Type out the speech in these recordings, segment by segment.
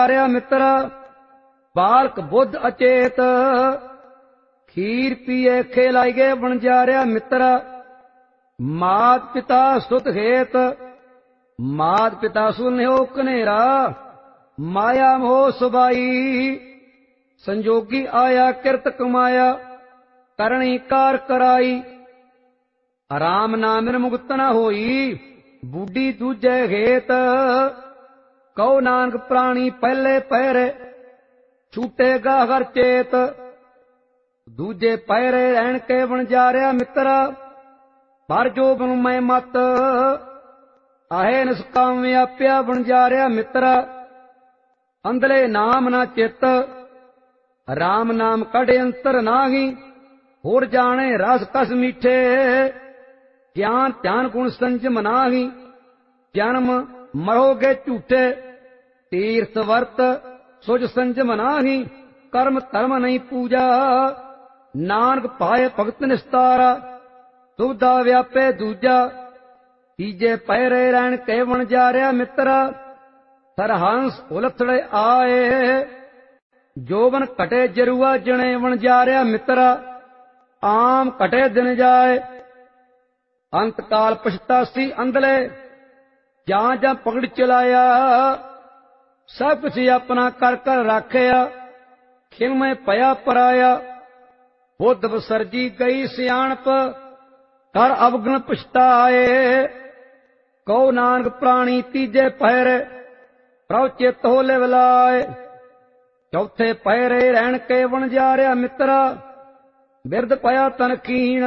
ਰਿਹਾ ਮਿੱਤਰਾ। ਬਾਲਕ ਬੁੱਧ ਅਚੇਤ ਖੀਰ ਪੀਏ ਖੇਲਾਈਏ ਵਣਜਾਰਿਆ ਮਿੱਤਰਾ। ਮਾਤ ਪਿਤਾ ਸੁਤ ਹੇਤ ਮਾਤ ਪਿਤਾ ਸੁਨਿਓ ਕਨੇਰਾ। ਮਾਇਆ ਮੋਹ ਸੁਬਾਈ ਸੰਜੋਗੀ ਆਇਆ ਕਿਰਤ ਕਮਾਇਆ। ਕਰਨੀ ਕਾਰ ਕਰਾਈ ਰਾਮ ਨਾਮ ਮੁਕਤ ਨ ਹੋਈ। ਬੁੱਢੀ ਦੂਜੇ ਹੇਤ ਕਉ ਨਾਨਕ ਪ੍ਰਾਣੀ ਪਹਿਲੇ ਪਹਿਰੇ। ਛੂਟੇਗਾ ਹਰ ਚੇਤ ਦੂਜੇ ਪਹਿਰੇ ਰਹਿਣ ਕੇ ਵਣਜਾਰਿਆ ਮਿੱਤਰਾ। ਪਰ ਜੋ ਬਨੁ ਮੈਂ ਮਤ ਆਹੇ ਨਿਸਕਾਮ ਵਿਆਪਿਆ ਵਣਜਾਰਿਆ ਮਿੱਤਰਾ। ਅੰਧਲੇ ਨਾਮ ਨਾ ਚਿੱਤ ਰਾਮ ਨਾਮ ਕੱਢ ਅੰਤਰ ਨਾਹੀ। ਹੋਰ ਜਾਣੇ ਰਸ ਕਸ ਮੀਠੇ ਗਿਆਨ ਧਿਆਨ ਗੁਣ ਸੰਜਮ ਨਾਹੀ। ਜਨਮ ਮਰੋਗੇ ਝੂਠੇ ਤੀਰਥ ਵਰਤ ਸੁਜ ਸੰਜਮ ਨਾਹੀ। ਕਰਮ ਧਰਮ ਨਹੀਂ ਪੂਜਾ ਨਾਨਕ ਪਾਏ ਭਗਤ ਨਿਸਤਾਰਾ। ਦੁਬਦਾ ਵਿਆਪੇ ਦੂਜਾ ਤੀਜੇ ਪਹਿਰੇ ਰਹਿਣ ਕੇ ਵਣਜਾਰਿਆ ਮਿੱਤਰਾ। ਸਰਹੰਸ ਉਲਥੜੇ ਆਏ ਜੋਬਨ ਘਟੇ ਜਰੂਆ ਜਣੇ ਵਣਜਾਰਿਆ ਮਿੱਤਰਾ। ਆਮ ਘਟੇ ਦਿਨ ਜਾਏ ਅੰਤ ਕਾਲ ਪਛਤਾਸੀ ਅੰਧਲੇ। ਜਾਂ ਜਾਂ ਪਗੜ ਚਲਾਇਆ ਸਭ ਕੁਛ ਆਪਣਾ ਕਰ ਕਰ ਰਾਖਿਆ। ਖਿਮੇ ਪਿਆ ਪਰਾਇਆ ਬੁੱਧ ਵਿਸਰਜੀ ਗਈ ਸਿਆਣਪ। ਕਰ ਅਵਗਣ ਪਛਤਾਏ ਕਉ ਨਾਨਕ ਪ੍ਰਾਣੀ ਤੀਜੇ ਪਹਿਰੇ। ਪ੍ਰਭ ਚਿਤ ਹੋ ਲਿਵਲਾਏ ਚੌਥੇ ਪਹਿਰੇ ਰਹਿਣ ਕੇ ਵਣਜਾਰਿਆ ਮਿੱਤਰਾ। ਬਿਰਧ ਪਿਆ ਤਨ ਕੀਣ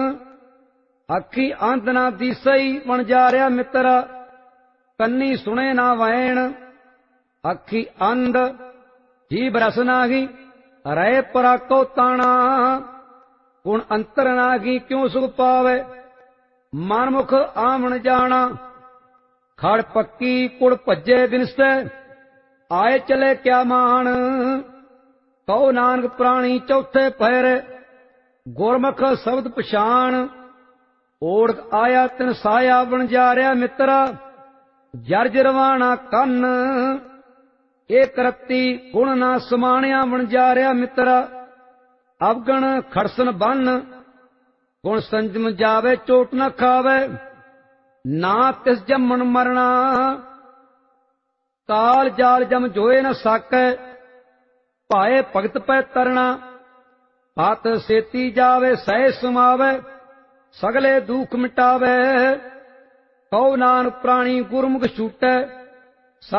ਅੱਖੀ ਅੰਧ ਨਾ ਦੀਸਈ ਵਣਜਾਰਿਆ ਮਿੱਤਰਾ। ਕੰਨੀ ਸੁਣੇ ਨਾ ਵੈਣ ਅੱਖੀ ਅੰਧ ਜੀਭ ਰਸ ਨਾਹੀ। ਰਹੇ ਪਰਾਕੋ ਤਾਣਾ ਗੁਣ ਅੰਤਰ ਨਾਹੀ। ਕਿਉ ਸੁਖ ਪਾਵੇ ਮਨਮੁਖ ਆਵਣ ਜਾਣਾ। ਖੜ ਪੱਕੀ ਕੁੜ ਭੱਜੇ ਬਿਨਸੈ ਆਏ ਚਲੇ ਕਿਆ ਮਾਣ। ਕਉ ਨਾਨਕ ਪ੍ਰਾਣੀ ਚੌਥੇ ਪਹਿਰੇ ਗੁਰਮੁਖ ਸ਼ਬਦ ਪਛਾਣ। ਓੜਕ ਆਇਆ ਤਿਨ ਸਾਇਆ ਵਣਜਾਰਿਆ ਮਿੱਤਰਾ। ਜਰਜਰਵਾਣਾ ਕੰਨ ਏਕ ਰਤੀ ਗੁਣ ਨਾ ਸਮਾਣਿਆ ਵਣਜਾਰਿਆ ਮਿੱਤਰਾ। ਅਵਗਣ ਖੜਸਨ ਬੰਨ ਗੁਣ ਸੰਜਮ ਜਾਵੇ ਚੋਟ ਨਾ ਖਾਵੇ। ਨਾ ਤਿਸ ਜੰਮਣ ਮਰਣਾ ਕਾਲ ਜਾਲ ਜਮ ਜੋਏ ਨ ਸਾਕੈ। ਭਾਏ ਭਗਤ ਪੈ ਤਰਣਾ ਪਤ ਸੇਤੀ ਜਾਵੇ ਸਹਿ ਸਮਾਵੇ। ਸਗਲੇ ਦੁਖ ਮਿਟਾਵੇ ਕਉ ਨਾਨਕ ਪ੍ਰਾਣੀ ਗੁਰਮੁਖ ਛੂਟੈ।